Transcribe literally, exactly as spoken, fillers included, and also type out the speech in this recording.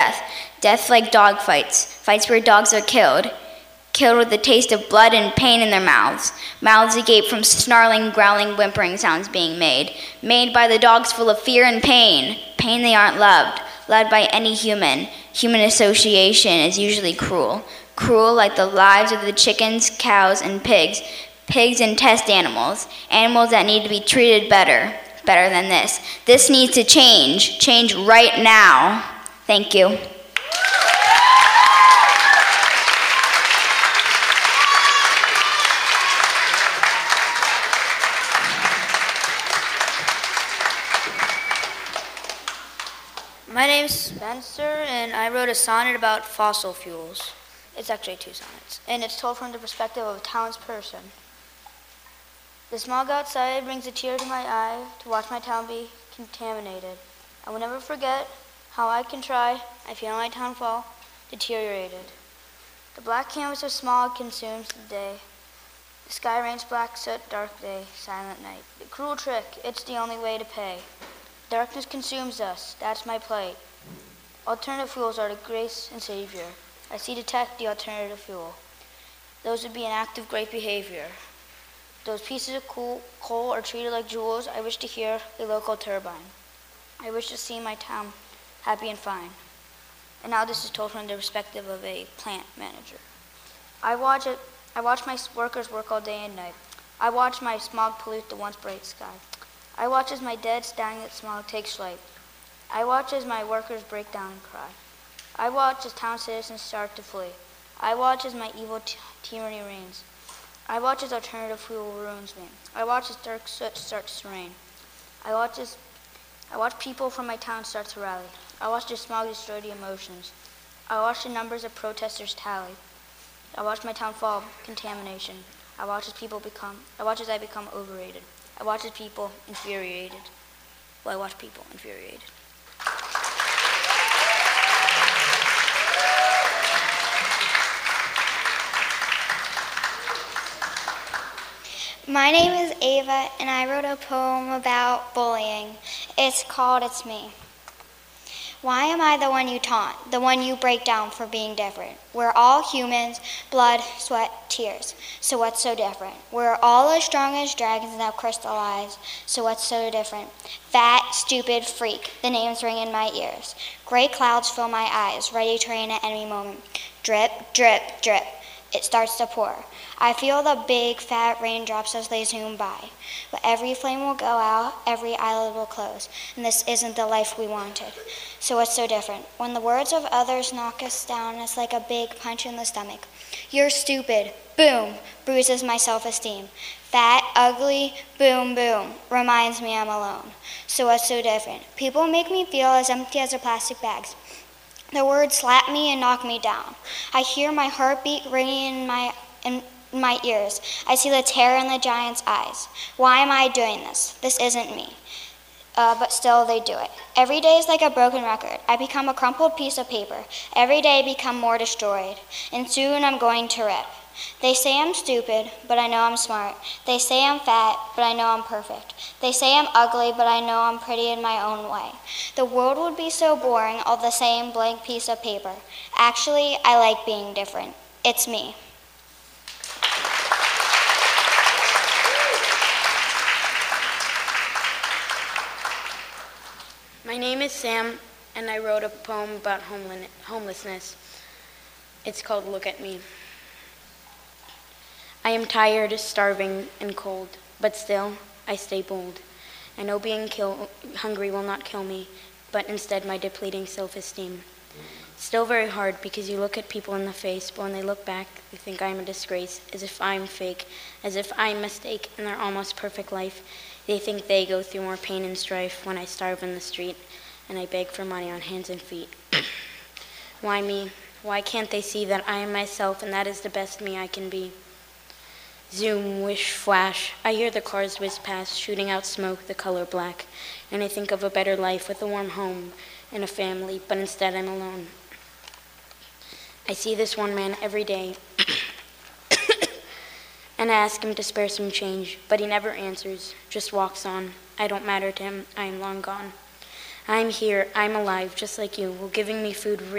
death. Death like dog fights, fights where dogs are killed. Killed with the taste of blood and pain in their mouths. Mouths agape from snarling, growling, whimpering sounds being made. Made by the dogs full of fear and pain. Pain they aren't loved. Loved by any human. Human association is usually cruel. Cruel like the lives of the chickens, cows, and pigs. Pigs and test animals. Animals that need to be treated better. Better than this. This needs to change. Change right now. Thank you. My name's Spencer, and I wrote a sonnet about fossil fuels. It's actually two sonnets, and it's told from the perspective of a townsperson. The smog outside brings a tear to my eye to watch my town be contaminated. I will never forget how I can try. I feel my town fall, deteriorated. The black canvas of smog consumes the day. The sky rains black soot, dark day, silent night. The cruel trick, it's the only way to pay. Darkness consumes us, that's my plight. Alternative fuels are the grace and savior. I see detect the alternative fuel. Those would be an act of great behavior. Those pieces of coal, coal are treated like jewels. I wish to hear a local turbine. I wish to see my town happy and fine. And now this is told from the perspective of a plant manager. I watch it. I watch my workers work all day and night. I watch my smog pollute the once bright sky. I watch as my dead, stagnant smog takes flight. I watch as my workers break down and cry. I watch as town citizens start to flee. I watch as my evil t- tyranny reigns. I watch as alternative fuel ruins me. I watch as dark soot starts to rain. I watch as I watch people from my town start to rally. I watch the smog destroy the emotions. I watch the numbers of protesters tally. I watch my town fall, contamination. I watch as people become. I watch as I become overrated. I watch as people infuriated. Well, I watch people infuriated. My name is Ava, and I wrote a poem about bullying. It's called It's Me. Why am I the one you taunt, the one you break down for being different? We're all humans, blood, sweat, tears. So what's so different? We're all as strong as dragons that crystallize. So what's so different? Fat, stupid, freak, the names ring in my ears. Gray clouds fill my eyes, ready to rain at any moment. Drip, drip, drip. It starts to pour. I feel the big fat raindrops as they zoom by. But every flame will go out, every eyelid will close, and this isn't the life we wanted. So what's so different? When the words of others knock us down, it's like a big punch in the stomach. You're stupid, boom, bruises my self-esteem. Fat, ugly, boom, boom, reminds me I'm alone. So what's so different? People make me feel as empty as their plastic bags. The words slap me and knock me down. I hear my heartbeat ringing in my in my ears. I see the terror in the giant's eyes. Why am I doing this? This isn't me. Uh, but still they do it. Every day is like a broken record. I become a crumpled piece of paper. Every day I become more destroyed. And soon I'm going to rip. They say I'm stupid, but I know I'm smart. They say I'm fat, but I know I'm perfect. They say I'm ugly, but I know I'm pretty in my own way. The world would be so boring, all the same blank piece of paper. Actually, I like being different. It's me. My name is Sam, and I wrote a poem about homelessness. It's called Look at Me. I am tired, starving, and cold, but still, I stay bold. I know being kill- hungry will not kill me, but instead my depleting self-esteem. Still very hard because you look at people in the face, but when they look back, they think I'm a disgrace, as if I'm fake, as if I'm a mistake in their almost perfect life. They think they go through more pain and strife when I starve in the street, and I beg for money on hands and feet. Why me? Why can't they see that I am myself, and that is the best me I can be? Zoom, wish, flash. I hear the cars whiz past, shooting out smoke the color black, and I think of a better life with a warm home and a family, but instead I'm alone. I see this one man every day, and I ask him to spare some change, but he never answers, just walks on. I don't matter to him, I am long gone. I'm here, I'm alive, just like you, while giving me food